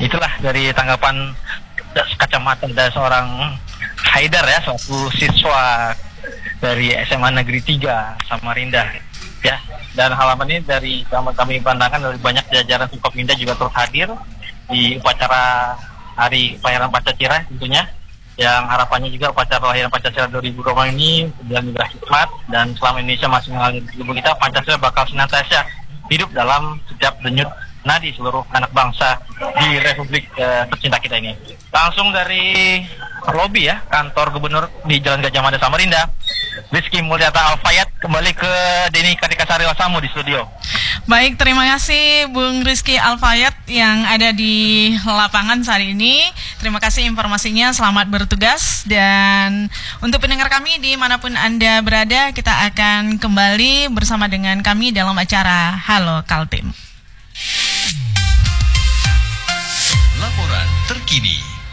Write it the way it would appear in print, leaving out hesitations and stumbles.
itulah dari tanggapan kacamata dari seorang Haidar ya, suatu siswa dari SMA Negeri 3 Samarinda ya. Dan halaman ini dari kami pandangkan dari banyak jajaran Forkopimda juga turut hadir di upacara Hari Kelahiran Pancasila tentunya, yang harapannya juga upacara kelahiran Pancasila 2020 ini berjalan dengan hikmat, dan selama Indonesia masih mengalir di tubuh kita, Pancasila bakal senantiasa hidup dalam setiap denyut nadi seluruh anak bangsa di Republik tercinta kita ini. Langsung dari lobi ya, kantor gubernur di Jalan Gajah Mada Samarinda, Rizky Mulyata Alfayat kembali ke Denny Kartikasari Lasamu di studio. Baik, terima kasih Bung Rizky Alfayat yang ada di lapangan saat ini. Terima kasih informasinya, selamat bertugas. Dan untuk pendengar kami dimanapun Anda berada, kita akan kembali bersama dengan kami dalam acara Halo Kaltim. Laporan terkini